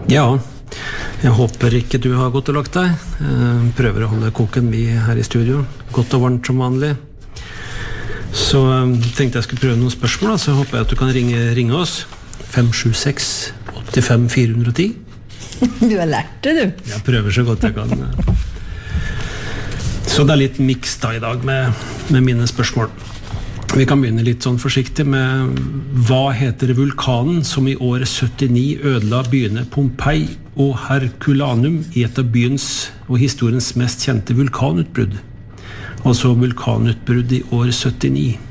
Ja, jeg håper ikke du har gått og lagt deg. Prøver å holde koken vi her i studio. Godt og varmt som vanlig. Så tenkte jeg skulle prøve noen spørsmål, da. Så håper jeg at du kan ringe oss. 576-85-410. Du har lært det, du. Jeg prøver så godt jeg kan. Så det litt mix da i dag med mine spørsmål. Vi kan begynne litt sånn forsiktig med hva heter vulkanen som i året 79 ødela byene Pompeii og Herculanum i et av byens og historiens mest kjente vulkanutbrudd. Altså vulkanutbrudd i år 79.